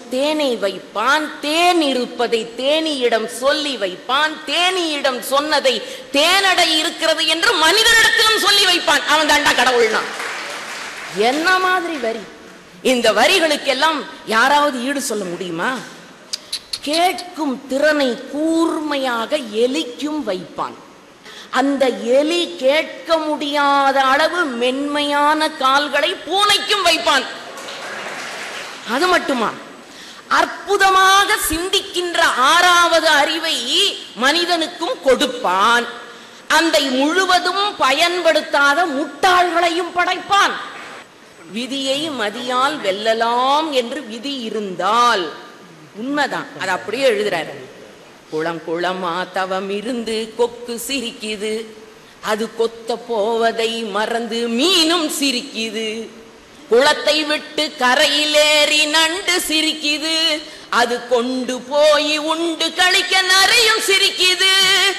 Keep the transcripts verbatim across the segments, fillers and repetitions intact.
தேனை வைப்பான், தேன் இருப்பதை தேனியிடம் சொல்லி வைப்பான், தேனியிடம் சொன்னதை தேனடை இருக்கிறது என்று மனிதனிடத்திலும் சொல்லி வைப்பான். அவன் தாண்டா கடவுள்னா. என்ன மாதிரி வரி! இந்த வரிகளுக்கெல்லாம் யாராவது ஈடு சொல்ல முடியுமா? கேட்கும் திறனை கூர்மையாக எலிக்கும் வைப்பான். அந்த எலி கேட்க முடியாத அளவு மென்மையான கால்களை பூனைக்கும் வைப்பான். அது மட்டுமா, அற்புதமாக சிந்திக்கின்ற ஆறாவது அறிவை மனிதனுக்கும் கொடுப்பான். அந்த முழுவதும் பயன்படுத்தாத முட்டாள்களையும் படைப்பான். விதியை மதியால் வெல்லலாம் என்று விதி இருந்தால் உண்மைதான், அது அப்படியே எழுதுறாரு. குளம் குளமா தவம் இருந்து கொக்கு சிரிக்குது, அது கொத்த போவதை மறந்து மீனும் சிரிக்குது. குளத்தை விட்டு கரையிலேறி நண்டு சிரிக்குது, அது கொண்டு போய் உண்டு கழிக்க நரையும் சிரிக்குது.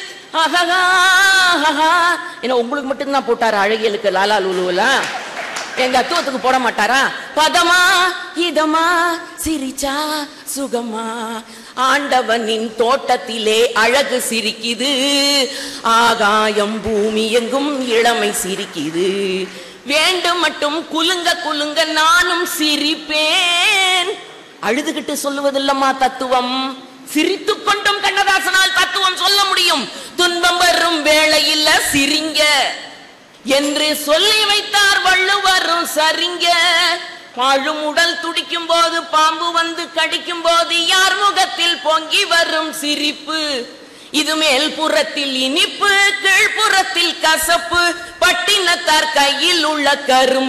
என்ன உங்களுக்கு மட்டும்தான் போட்டாரு அழகியலுக்கு லாலா லுலுவெல்லாம்? எங்க அத்துவத்துக்கு போட மாட்டாரா? பதமா இதமா சிரிச்சா சுகமா, ஆண்டவனின் தோட்டத்திலே அழகு சிரிக்குது, ஆகாயம் பூமி எங்கும் இளமை சிரிக்குது. வேண்டும் மட்டும் குலுங்க குலுங்க நானும் சிரிப்பேன். அழுதுகிட்டு சொல்லுவதில்லம்மா தத்துவம், சிரித்து கொண்டும் கண்ணதாசனால் தத்துவம் சொல்ல முடியும். துன்பம் வரும் வேளையில் சிரிங்க என்று சொல்லி வைத்தார் வள்ளுவரும் சரிங்க. பாழும் உடல் துடிக்கும் போது, பாம்பு வந்து கடிக்கும் போது யார் முகத்தில் பொங்கி வரும் சிரிப்பு? இது மேல் புறத்தில் இனிப்பு, கீழ்ப்புறத்தில் கசப்பு, பட்டினத்தார் கையில் உள்ள கரும்பு.